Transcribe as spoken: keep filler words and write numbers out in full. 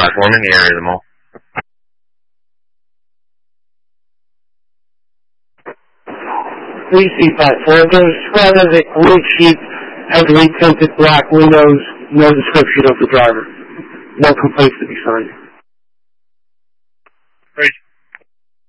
platform in the area of the mall. three C platform. Those described as a blue sheet, heavily tinted black windows, no description of the driver. No complaints to be signed. Great.